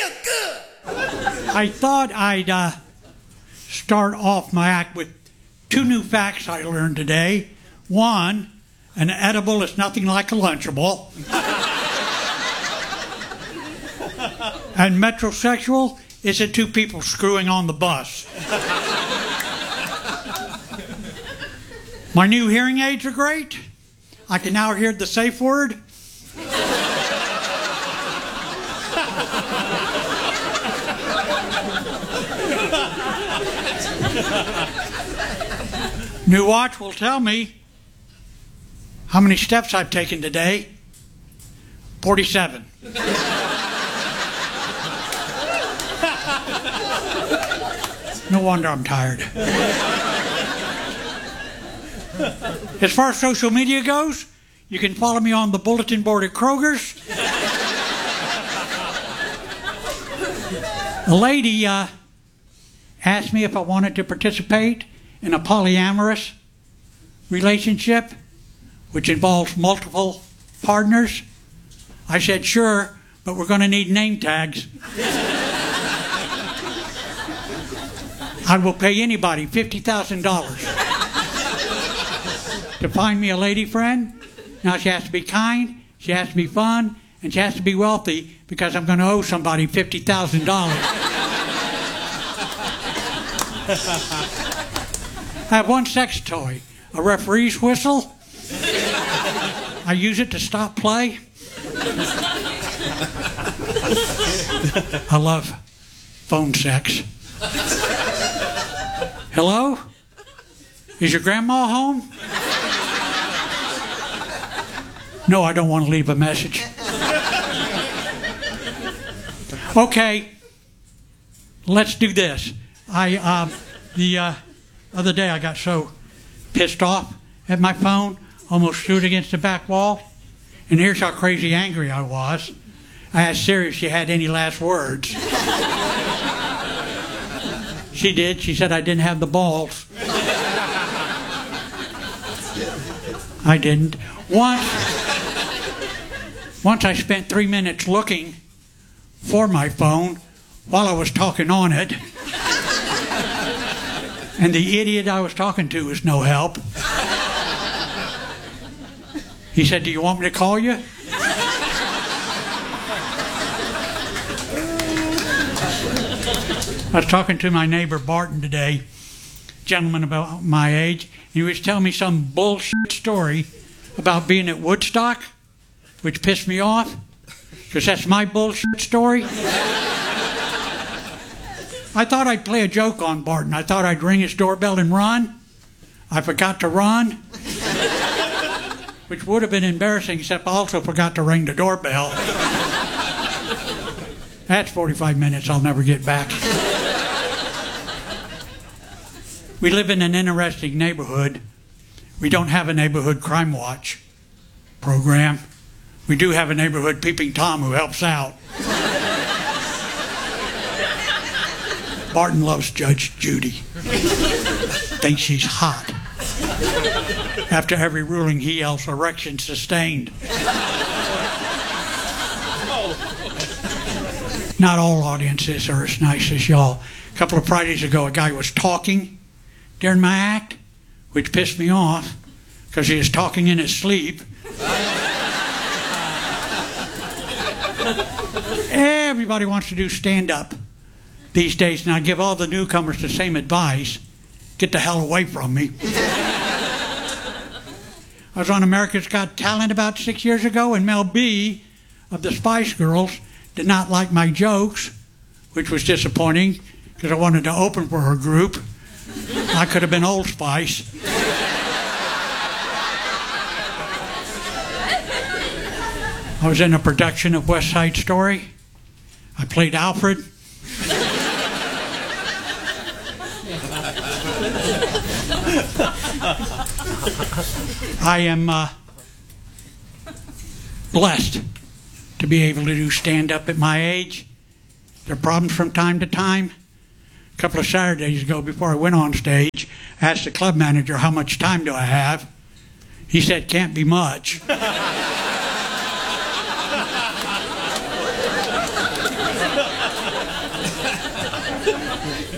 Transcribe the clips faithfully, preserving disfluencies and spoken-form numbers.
feel good. I thought I'd uh, start off my act with two new facts I learned today. One, an edible is nothing like a Lunchable. And metrosexual isn't two people screwing on the bus. My new hearing aids are great. I can now hear the safe word. New watch will tell me how many steps I've taken today. forty-seven. No wonder I'm tired. As far as social media goes, you can follow me on the bulletin board at Kroger's. A lady uh, asked me if I wanted to participate in a polyamorous relationship, which involves multiple partners. I said, sure, but we're going to need name tags. I will pay anybody fifty thousand dollars to find me a lady friend. Now she has to be kind, she has to be fun, and she has to be wealthy because I'm going to owe somebody fifty thousand dollars. I have one sex toy, a referee's whistle. I use it to stop play. I love phone sex. Hello? Is your grandma home? No, I don't want to leave a message. Okay, let's do this. I um, the uh, other day I got so pissed off at my phone, almost threw it against the back wall. And here's how crazy angry I was. I asked Siri if she had any last words. She did. She said I didn't have the balls. I didn't. Once, once I spent three minutes looking for my phone while I was talking on it. And the idiot I was talking to was no help. He said, do you want me to call you? I was talking to my neighbor Barton today, gentleman about my age, and he was telling me some bullshit story about being at Woodstock, which pissed me off, because that's my bullshit story. I thought I'd play a joke on Barton. I thought I'd ring his doorbell and run. I forgot to run, which would have been embarrassing, except I also forgot to ring the doorbell. That's forty-five minutes I'll never get back. We live in an interesting neighborhood. We don't have a neighborhood crime watch program. We do have a neighborhood peeping Tom who helps out. Barton loves Judge Judy. Thinks she's hot. After every ruling, he yells, erection sustained. Not all audiences are as nice as y'all. A couple of Fridays ago, a guy was talking during my act, which pissed me off because he was talking in his sleep. Everybody wants to do stand-up these days, and I give all the newcomers the same advice. Get the hell away from me. I was on America's Got Talent about six years ago, and Mel B of the Spice Girls did not like my jokes, which was disappointing because I wanted to open for her group. I could have been Old Spice. I was in a production of West Side Story. I played Alfred. I am uh, blessed to be able to do stand-up at my age. There are problems from time to time. A couple of Saturdays ago, before I went on stage, I asked the club manager, how much time do I have? He said, can't be much.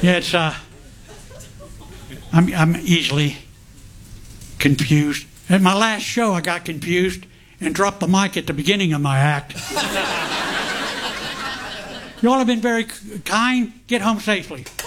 Yeah, it's, uh, I'm, I'm easily confused. At my last show, I got confused and dropped the mic at the beginning of my act. You all have been very kind. Get home safely.